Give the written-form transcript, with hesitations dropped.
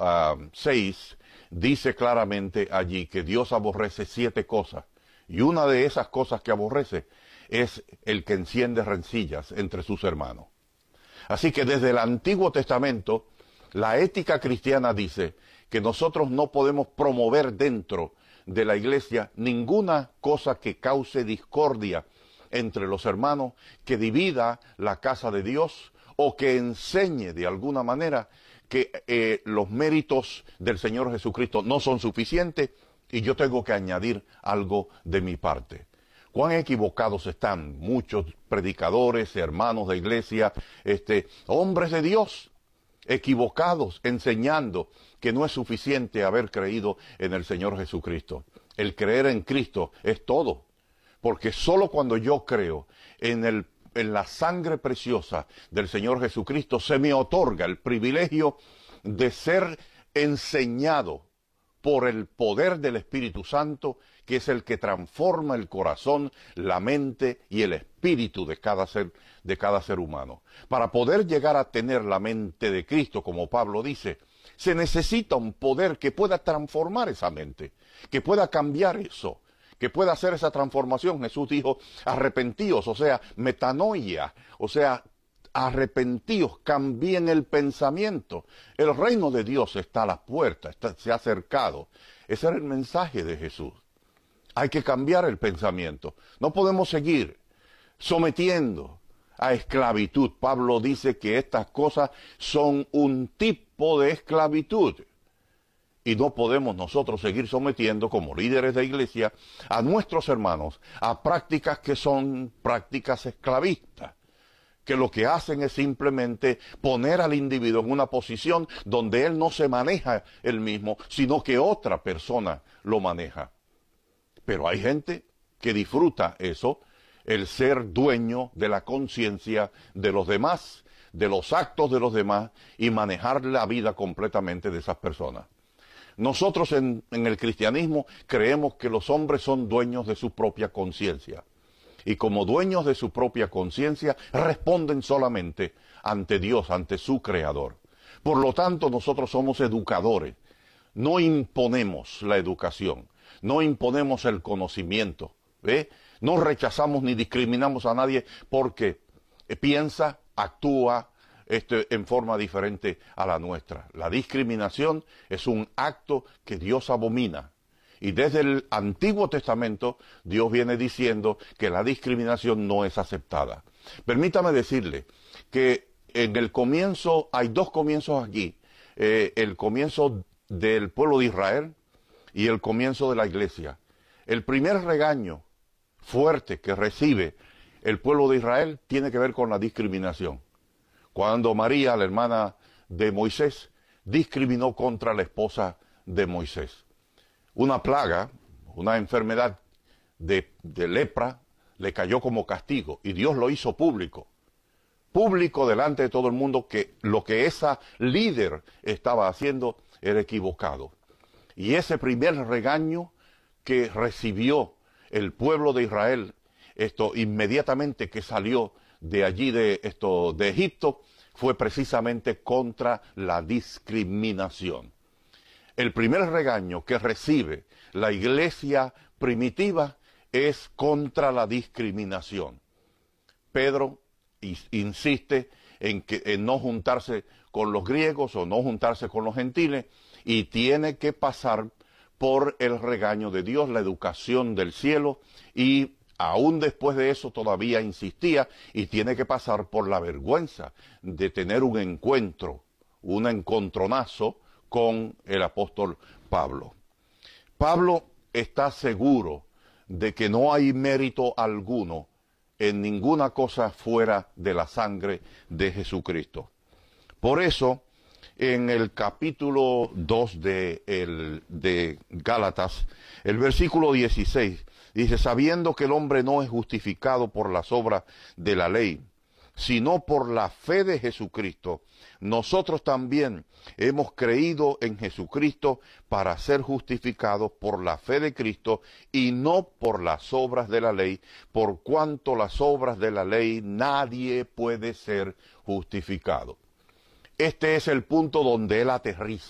6 dice claramente allí que Dios aborrece 7 cosas. Y una de esas cosas que aborrece es el que enciende rencillas entre sus hermanos. Así que desde el Antiguo Testamento, la ética cristiana dice que nosotros no podemos promover dentro de la iglesia ninguna cosa que cause discordia entre los hermanos, que divida la casa de Dios o que enseñe de alguna manera que los méritos del Señor Jesucristo no son suficientes y yo tengo que añadir algo de mi parte. Cuán equivocados están muchos predicadores, hermanos de iglesia, hombres de Dios, equivocados, enseñando que no es suficiente haber creído en el Señor Jesucristo. El creer en Cristo es todo, porque solo cuando yo creo en la sangre preciosa del Señor Jesucristo se me otorga el privilegio de ser enseñado por el poder del Espíritu Santo, que es el que transforma el corazón, la mente y el espíritu de cada ser humano. Para poder llegar a tener la mente de Cristo, como Pablo dice, se necesita un poder que pueda transformar esa mente, que pueda cambiar eso, que pueda hacer esa transformación. Jesús dijo, arrepentíos, o sea, metanoia, o sea, arrepentíos, cambien el pensamiento. El reino de Dios está a las puertas, se ha acercado. Ese era el mensaje de Jesús. Hay que cambiar el pensamiento. No podemos seguir sometiendo a esclavitud. Pablo dice que estas cosas son un tipo de esclavitud. Y no podemos nosotros seguir sometiendo como líderes de iglesia a nuestros hermanos a prácticas que son prácticas esclavistas, que lo que hacen es simplemente poner al individuo en una posición donde él no se maneja él mismo, sino que otra persona lo maneja. Pero hay gente que disfruta eso, el ser dueño de la conciencia de los demás, de los actos de los demás y manejar la vida completamente de esas personas. Nosotros en el cristianismo creemos que los hombres son dueños de su propia conciencia. Y como dueños de su propia conciencia, responden solamente ante Dios, ante su Creador. Por lo tanto, nosotros somos educadores. No imponemos la educación, no imponemos el conocimiento, ¿ve? No rechazamos ni discriminamos a nadie porque piensa, actúa en forma diferente a la nuestra. La discriminación es un acto que Dios abomina. Y desde el Antiguo Testamento, Dios viene diciendo que la discriminación no es aceptada. Permítame decirle que en el comienzo, hay dos comienzos aquí. El comienzo del pueblo de Israel y el comienzo de la iglesia. El primer regaño fuerte que recibe el pueblo de Israel tiene que ver con la discriminación. Cuando María, la hermana de Moisés, discriminó contra la esposa de Moisés. Una plaga, una enfermedad de lepra, le cayó como castigo y Dios lo hizo público. Público delante de todo el mundo que lo que esa líder estaba haciendo era equivocado. Y ese primer regaño que recibió el pueblo de Israel, inmediatamente que salió de allí de Egipto, fue precisamente contra la discriminación. El primer regaño que recibe la iglesia primitiva es contra la discriminación. Pedro insiste en no juntarse con los griegos o no juntarse con los gentiles y tiene que pasar por el regaño de Dios, la educación del cielo, y aún después de eso todavía insistía y tiene que pasar por la vergüenza de tener un encuentro, un encontronazo con el apóstol Pablo. Pablo está seguro de que no hay mérito alguno en ninguna cosa fuera de la sangre de Jesucristo. Por eso, en el capítulo 2 de Gálatas, el versículo 16, dice, sabiendo que el hombre no es justificado por las obras de la ley, sino por la fe de Jesucristo, nosotros también hemos creído en Jesucristo para ser justificados por la fe de Cristo y no por las obras de la ley, por cuanto las obras de la ley nadie puede ser justificado. Este es el punto donde él aterriza.